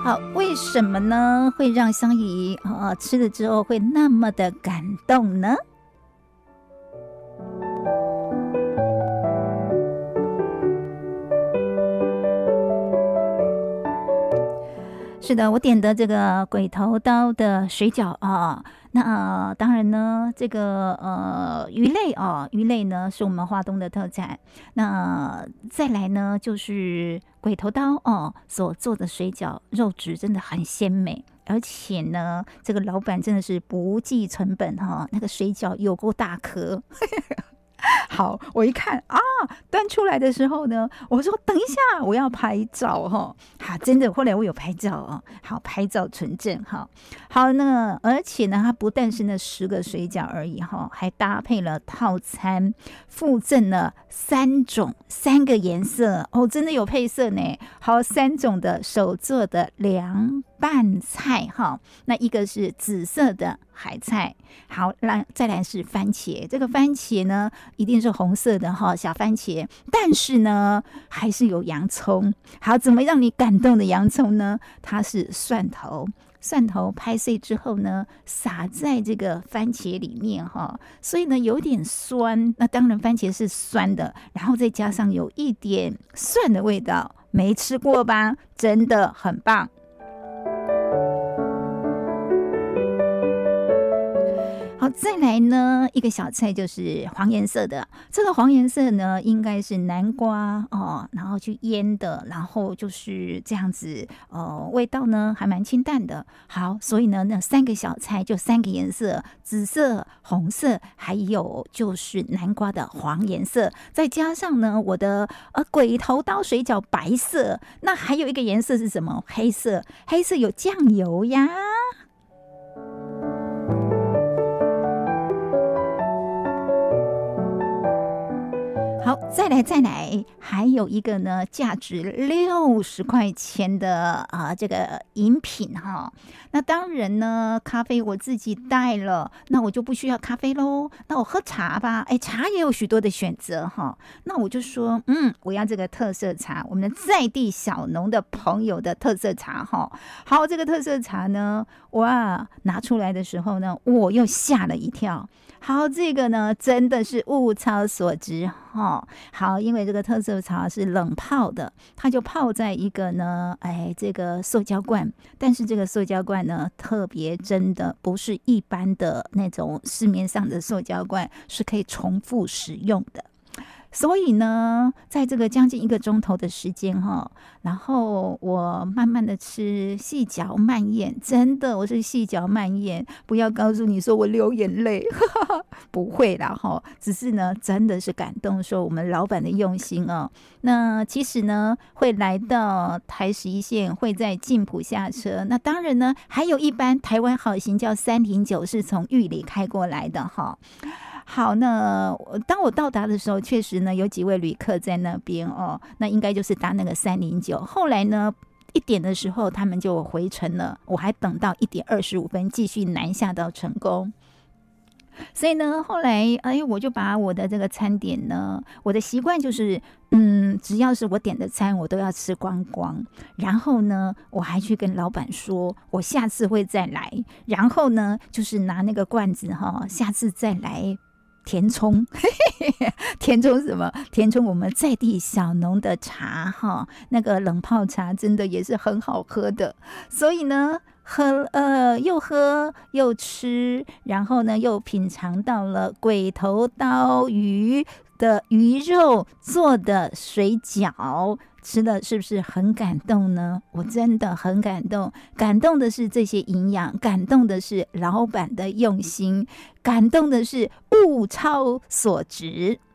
好，为什么呢？会让香姨吃了之后会那么的感动呢？是的，我点的这个鬼头刀的水饺啊，那当然呢，这个鱼类啊，鱼类呢是我们花东的特产。那再来呢，就是鬼头刀哦所做的水饺，肉质真的很鲜美。而且呢，这个老板真的是不计成本哈，那个水饺有够大颗。好，我一看啊，端出来的时候呢，我说等一下，我要拍照哈。好，真的，后来我有拍照哦。好，拍照存证哈。好，那而且呢，它不但是那10个水饺而已哈，还搭配了套餐，附赠了3个颜色哦，真的有配色呢。好，3种的手做的凉拌菜哈，那一个是紫色的海菜，好，再来是番茄，这个番茄呢一定是红色的哈，小番茄，但是呢还是有洋葱。好，怎么让你感动的洋葱呢？它是蒜头拍碎之后呢，撒在这个番茄里面哈，所以呢有点酸，那当然番茄是酸的，然后再加上有一点蒜的味道，没吃过吧？真的很棒。好，再来呢，一个小菜就是黄颜色的。这个黄颜色呢，应该是南瓜哦，然后去腌的，然后就是这样子，味道呢还蛮清淡的。好，所以呢，那3个小菜就3个颜色，紫色、红色，还有就是南瓜的黄颜色，再加上呢我的鬼头刀水饺白色，那还有一个颜色是什么？黑色，黑色有酱油呀。好，再来，还有一个呢，价值60块钱的这个饮品哈。那当然呢，咖啡我自己带了，那我就不需要咖啡咯，那我喝茶吧。哎，茶也有许多的选择哈。那我就说，我要这个特色茶，我们的在地小农的朋友的特色茶哈。好，这个特色茶呢，哇，拿出来的时候呢，我又吓了一跳。好，这个呢真的是物超所值哈。好，因为这个特色茶是冷泡的，它就泡在一个呢，这个塑胶罐，但是这个塑胶罐呢特别真的不是一般的那种市面上的塑胶罐，是可以重复使用的。所以呢，在这个将近1个钟头的时间哈，然后我慢慢的吃，细嚼慢咽，真的我是细嚼慢咽，不要告诉你说我流眼泪，不会啦哈，只是呢真的是感动，说我们老板的用心哦。那其实呢会来到台11线，会在进埔下车，那当然呢还有一班台湾好行叫309是从玉里开过来的哈。好，那当我到达的时候，确实呢有几位旅客在那边哦，那应该就是搭那个309。后来呢1点的时候他们就回程了，我还等到1点25分继续南下到成功。所以呢后来我就把我的这个餐点呢，我的习惯就是只要是我点的餐我都要吃光光，然后呢我还去跟老板说我下次会再来，然后呢就是拿那个罐子下次再来填充填充什么？填充我们在地小农的茶哈，那个冷泡茶真的也是很好喝的。所以呢又喝又吃，然后呢又品尝到了鬼头刀鱼的鱼肉做的水饺，吃的是不是很感动呢？我真的很感动，感动的是这些营养，感动的是老板的用心，感动的是物超所值。